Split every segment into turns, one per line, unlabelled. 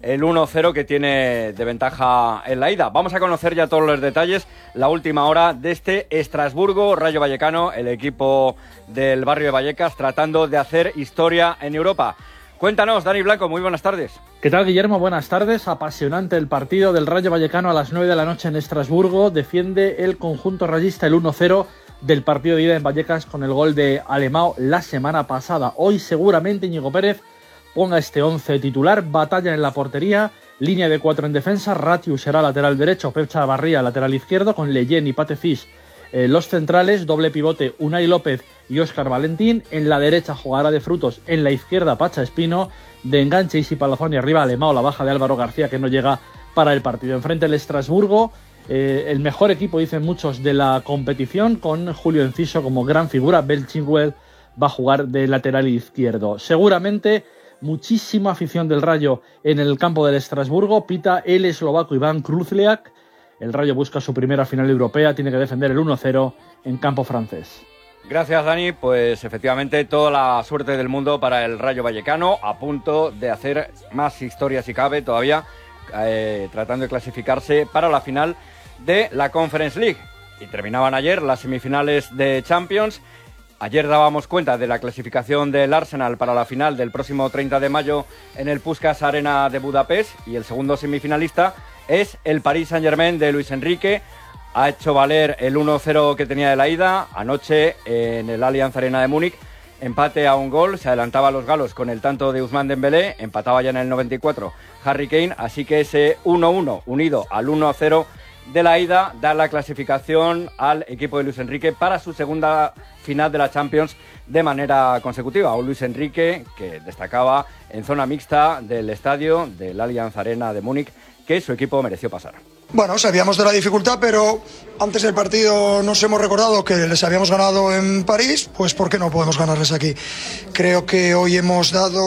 el 1-0 que tiene de ventaja en la ida. Vamos a conocer ya todos los detalles, la última hora de este Estrasburgo Rayo Vallecano, el equipo del barrio de Vallecas tratando de hacer historia en Europa. Cuéntanos, Dani Blanco, muy buenas tardes.
¿Qué tal, Guillermo? Buenas tardes. Apasionante el partido del Rayo Vallecano a las 9 de la noche en Estrasburgo. Defiende el conjunto rayista el 1-0 del partido de ida en Vallecas con el gol de Alemão la semana pasada. Hoy seguramente Íñigo Pérez ponga este 11 titular. Batalla en la portería, línea de 4 en defensa. Ratiu será lateral derecho, Pep Chavarría lateral izquierdo, con Leyen y Patefis los centrales. Doble pivote, Unai López y Óscar Valentín. En la derecha jugará de Frutos, en la izquierda Pacha Espino. De enganche Isi Palazón y arriba Alemão, la baja de Álvaro García que no llega para el partido. Enfrente el Estrasburgo, el mejor equipo, dicen muchos, de la competición, con Julio Enciso como gran figura. Bel Chilwell va a jugar de lateral izquierdo. Seguramente muchísima afición del Rayo en el campo del Estrasburgo. Pita el eslovaco Iván Kruzliak. El Rayo busca su primera final europea, tiene que defender el 1-0 en campo francés.
Gracias, Dani. Pues efectivamente toda la suerte del mundo para el Rayo Vallecano, a punto de hacer más historia si cabe todavía, tratando de clasificarse para la final de la Conference League. Y terminaban ayer las semifinales de Champions. Ayer dábamos cuenta de la clasificación del Arsenal para la final del próximo 30 de mayo en el Puskás Arena de Budapest, y el segundo semifinalista es el Paris Saint-Germain de Luis Enrique. Ha hecho valer el 1-0 que tenía de la ida. Anoche en el Allianz Arena de Múnich, empate a un gol, se adelantaba a los galos con el tanto de Ousmane Dembélé, empataba ya en el 94 Harry Kane, así que ese 1-1 unido al 1-0 de la ida da la clasificación al equipo de Luis Enrique para su segunda final de la Champions de manera consecutiva. Un Luis Enrique que destacaba en zona mixta del estadio del Allianz Arena de Múnich que su equipo mereció pasar.
Bueno, sabíamos de la dificultad, pero antes del partido nos hemos recordado que les habíamos ganado en París, pues ¿por qué no podemos ganarles aquí? Creo que hoy hemos dado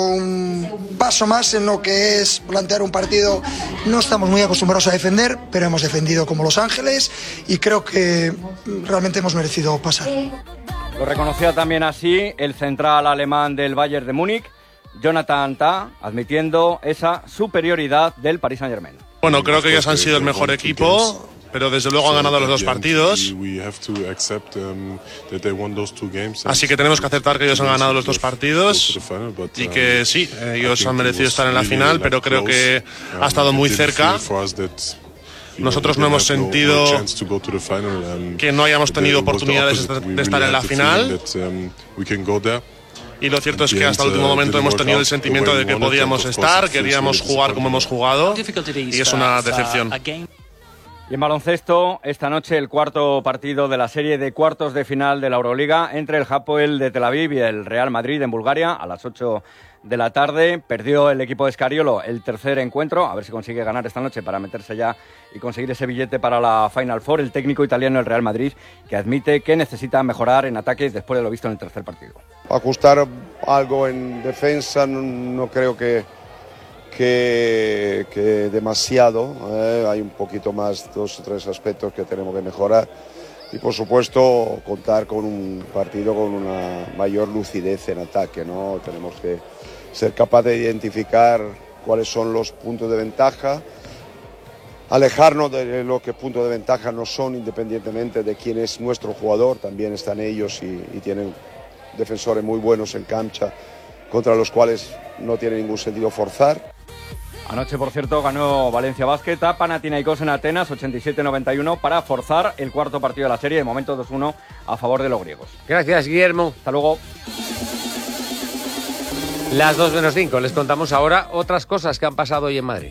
un paso más en lo que es plantear un partido. No estamos muy acostumbrados a defender, pero hemos defendido como Los Ángeles y creo que realmente hemos merecido pasar.
Lo reconocía también así el central alemán del Bayern de Múnich, Jonathan Tah, admitiendo esa superioridad del Paris Saint-Germain.
Bueno, creo que ellos han sido el mejor equipo, pero desde luego han ganado los dos partidos. Así que tenemos que aceptar que ellos han ganado los dos partidos y que sí, ellos han merecido estar en la final, pero creo que ha estado muy cerca. Nosotros no hemos sentido que no hayamos tenido oportunidades de estar en la final. Y lo cierto es que hasta el último momento hemos tenido el sentimiento de que podíamos estar, queríamos jugar como hemos jugado, y es una decepción.
Y en baloncesto, esta noche el cuarto partido de la serie de cuartos de final de la Euroliga entre el Hapoel de Tel Aviv y el Real Madrid en Bulgaria a las 8 de la tarde. Perdió el equipo de Scariolo el tercer encuentro, a ver si consigue ganar esta noche para meterse ya y conseguir ese billete para la Final Four. El técnico italiano del Real Madrid, que admite que necesita mejorar en ataque después de lo visto en el tercer partido.
Ajustar algo en defensa no creo que demasiado, hay un poquito más, 2 o 3 aspectos que tenemos que mejorar y por supuesto contar con un partido con una mayor lucidez en ataque, ¿no? Tenemos que ser capaces de identificar cuáles son los puntos de ventaja, alejarnos de lo que puntos de ventaja no son, independientemente de quién es nuestro jugador. También están ellos y tienen defensores muy buenos en cancha contra los cuales no tiene ningún sentido forzar.
Anoche, por cierto, ganó Valencia Basket a Panathinaikos en Atenas 87-91 para forzar el cuarto partido de la serie, de momento 2-1 a favor de los griegos.
Gracias, Guillermo.
Hasta luego.
Las 2:05. Les contamos ahora otras cosas que han pasado hoy en Madrid.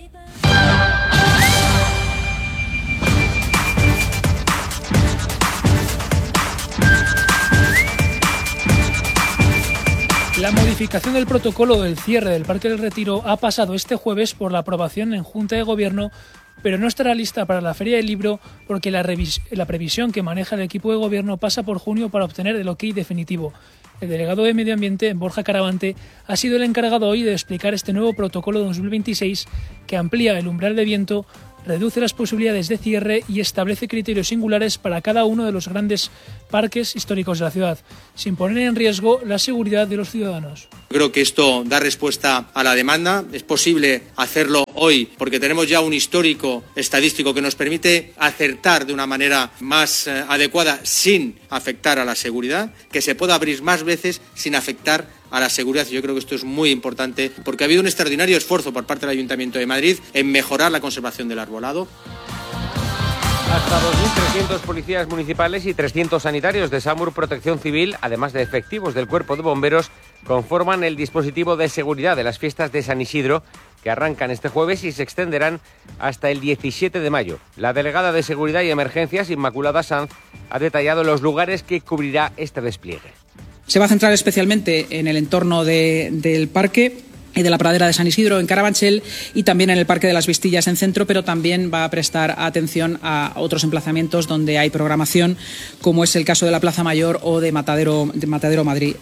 La modificación del protocolo del cierre del Parque del Retiro ha pasado este jueves por la aprobación en Junta de Gobierno, pero no estará lista para la Feria del Libro porque la previsión que maneja el equipo de gobierno pasa por junio para obtener el ok definitivo. El delegado de Medio Ambiente, Borja Caravante, ha sido el encargado hoy de explicar este nuevo protocolo 2026 que amplía el umbral de viento, reduce las posibilidades de cierre y establece criterios singulares para cada uno de los grandes parques históricos de la ciudad, sin poner en riesgo la seguridad de los ciudadanos.
Creo que esto da respuesta a la demanda. Es posible hacerlo hoy, porque tenemos ya un histórico estadístico que nos permite acertar de una manera más adecuada sin afectar a la seguridad, que se pueda abrir más veces sin afectar a la seguridad. Yo creo que esto es muy importante porque ha habido un extraordinario esfuerzo por parte del Ayuntamiento de Madrid en mejorar la conservación del arbolado.
Hasta 2.300 policías municipales y 300 sanitarios de SAMUR Protección Civil, además de efectivos del Cuerpo de Bomberos, conforman el dispositivo de seguridad de las fiestas de San Isidro, que arrancan este jueves y se extenderán hasta el 17 de mayo. La delegada de Seguridad y Emergencias, Inmaculada Sanz, ha detallado los lugares que cubrirá este despliegue.
Se va a centrar especialmente en el entorno del parque y de la pradera de San Isidro en Carabanchel y también en el Parque de las Vistillas en Centro, pero también va a prestar atención a otros emplazamientos donde hay programación, como es el caso de la Plaza Mayor o de Matadero Madrid.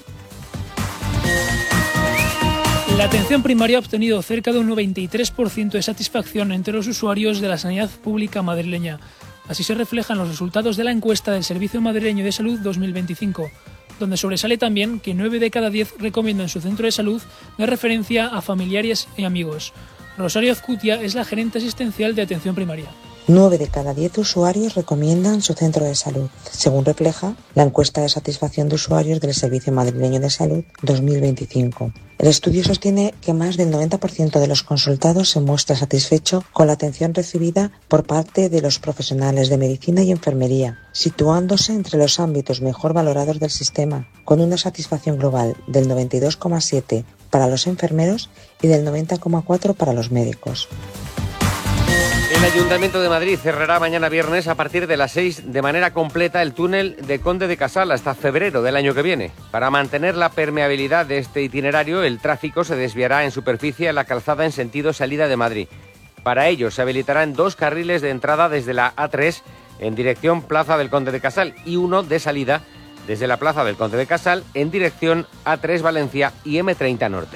La atención primaria ha obtenido cerca de un 93% de satisfacción entre los usuarios de la sanidad pública madrileña. Así se reflejan los resultados de la encuesta del Servicio Madrileño de Salud 2025, donde sobresale también que 9 de cada 10 recomiendan su centro de salud de referencia a familiares y amigos. Rosario Azcutia es la gerente asistencial de atención primaria.
9 de cada 10 usuarios recomiendan su centro de salud, según refleja la encuesta de satisfacción de usuarios del Servicio Madrileño de Salud 2025. El estudio sostiene que más del 90% de los consultados se muestra satisfecho con la atención recibida por parte de los profesionales de medicina y enfermería, situándose entre los ámbitos mejor valorados del sistema, con una satisfacción global del 92,7% para los enfermeros y del 90,4% para los médicos.
El Ayuntamiento de Madrid cerrará mañana viernes a partir de las 6 de manera completa el túnel de Conde de Casal hasta febrero del año que viene. Para mantener la permeabilidad de este itinerario, el tráfico se desviará en superficie a la calzada en sentido salida de Madrid. Para ello se habilitarán 2 carriles de entrada desde la A3 en dirección Plaza del Conde de Casal y uno de salida desde la Plaza del Conde de Casal en dirección A3 Valencia y M30 Norte.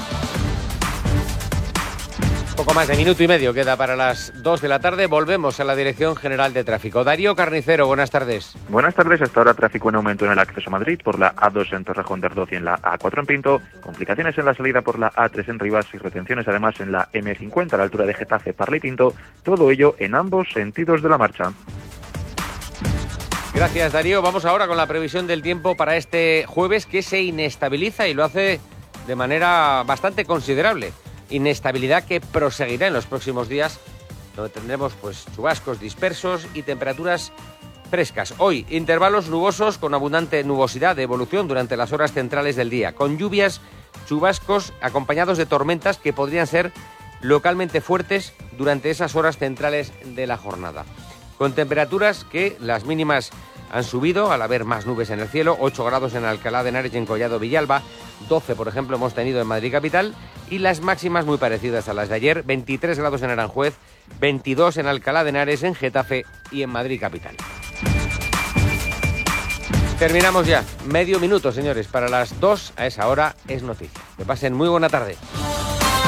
Poco más de minuto y medio queda para las 2 de la tarde. Volvemos a la Dirección General de Tráfico. Darío Carnicero, buenas tardes.
Buenas tardes. Hasta ahora tráfico en aumento en el acceso a Madrid por la A2 en Torrejón de Ardoz y en la A4 en Pinto. Complicaciones en la salida por la A3 en Rivas y retenciones además en la M50 a la altura de Getafe, Parla y Pinto. Todo ello en ambos sentidos de la marcha.
Gracias, Darío. Vamos ahora con la previsión del tiempo para este jueves, que se inestabiliza y lo hace de manera bastante considerable. Inestabilidad que proseguirá en los próximos días, donde tendremos chubascos dispersos y temperaturas frescas. Hoy, intervalos nubosos con abundante nubosidad de evolución durante las horas centrales del día, con lluvias, chubascos acompañados de tormentas que podrían ser localmente fuertes durante esas horas centrales de la jornada. Con temperaturas que las mínimas han subido al haber más nubes en el cielo, 8 grados en Alcalá de Henares y en Collado Villalba, 12 por ejemplo hemos tenido en Madrid capital, y las máximas muy parecidas a las de ayer, 23 grados en Aranjuez, 22 en Alcalá de Henares, en Getafe y en Madrid capital. Terminamos ya, medio minuto señores, para las 2 a esa hora es noticia. Que pasen muy buena tarde.